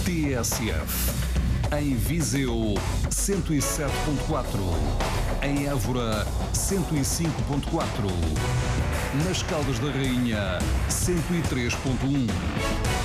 TSF. Em Viseu, 107.4. Em Évora, 105.4. Nas Caldas da Rainha, 103.1.